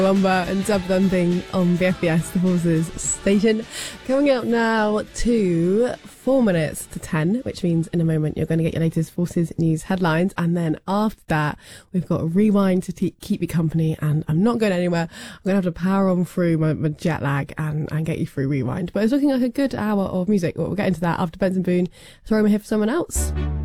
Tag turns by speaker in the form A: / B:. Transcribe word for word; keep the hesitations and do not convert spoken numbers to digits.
A: Lumber and Dub Thumping on B F B S, the Forces station. Coming up now to four minutes to ten, which means in a moment you're going to get your latest Forces news headlines. And then after that, we've got a rewind to te- keep you company. And I'm not going anywhere. I'm going to have to power on through my, my jet lag and, and get you through rewind. But it's looking like a good hour of music. We'll get into that after Benson Boone. Sorry, I'm here for someone else.